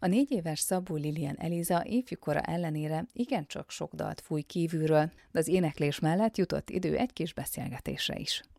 A 4 éves Szabó Lilian Eliza ifjúkora ellenére igencsak sok dalt fúj kívülről, de az éneklés mellett jutott idő egy kis beszélgetésre is.